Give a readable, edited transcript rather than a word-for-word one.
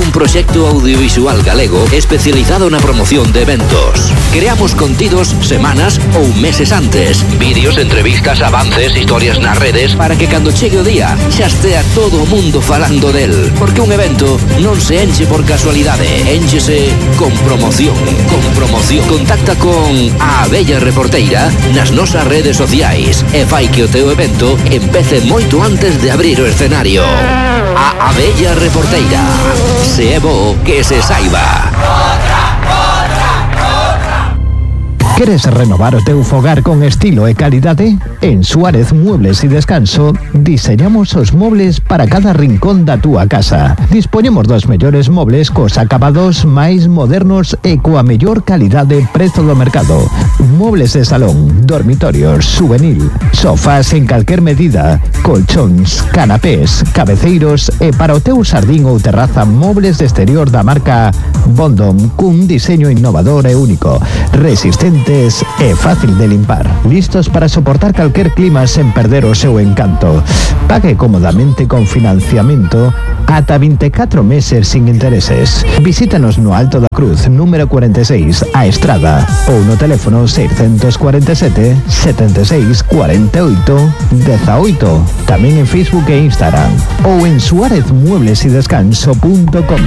un proxecto audiovisual galego especializado na promoción de eventos. Creamos contidos semanas ou meses antes, vídeos, entrevistas, avances, historias nas redes, para que cando chegue o día xa estea todo o mundo falando del. Porque un evento non se enche por casualidade, énchese con promoción. Con promoción. Contacta con a Abella Reporteira nas nosas redes sociais e fai que o teu evento empece moito antes de abrir o escenario. A Abella Reporteira. Se é bo, que se saiba. Queres renovar o teu fogar con estilo e calidade? En Suárez Muebles y Descanso diseñamos os mobles para cada rincón da túa casa. Dispoñemos dos mellores mobles cos acabados máis modernos e coa mellor calidade e prezo do mercado. Mobles de salón, dormitorios, juvenil, sofás en calquer medida, colchóns, canapés, cabeceiros e para o teu sardín ou terraza mobles de exterior da marca Bondom cun diseño innovador e único, resistente e fácil de limpar, listos para soportar calquer clima sen perder o seu encanto. Pague cómodamente con financiamento ata 24 meses sin intereses. Visítanos no Alto da Cruz, número 46, a Estrada, ou no teléfono 647 76 48 18. Tamén en Facebook e Instagram, ou en suarezmueblesidescanso.com.